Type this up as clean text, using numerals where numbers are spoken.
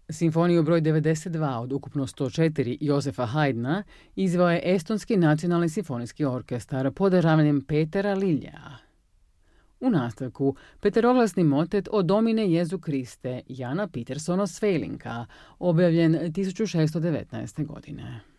Simfoniju broj 92 od ukupno 104 Josefa Haydna izveo je Estonski nacionalni simfonijski orkestar pod državanjem Petera Liljea. U nastavku peteroglasni motet O Domine Jezu Kriste Jana Petersona Svellinka, objavljen 1619. godine.